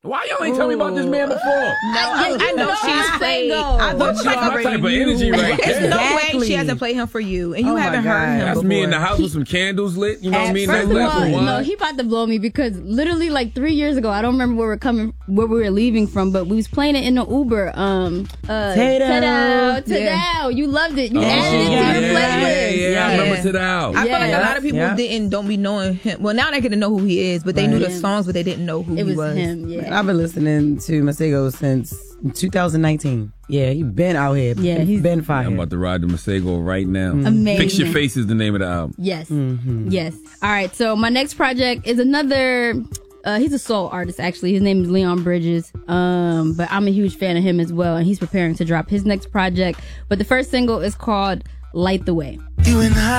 Why y'all ain't tell me about this man before? I know she's played. I thought you had my type of energy right there. There's no way she hasn't played him for you, and you haven't heard him That's before. me in the house with some candles lit. You know what I mean? First of all, no, he about to blow me because literally like 3 years ago, I don't remember where we were leaving from, but we was playing it in the Uber. Tadao. You loved it. You added it to your playlist. Yeah, I remember Tadao. I feel like a lot of people don't be knowing him. Well, now they get to know who he is, but they knew the songs, but they didn't know who he was. Him, yeah. I've been listening to Masego since 2019. Yeah, he been out here. Yeah, he's been fire. I'm about to ride the Masego right now. Amazing. Fix Your Face is the name of the album. Yes. Yes. All right, so my next project is another... he's a soul artist, actually. His name is Leon Bridges. But I'm a huge fan of him as well, and he's preparing to drop his next project. But the first single is called Light the Way. You and I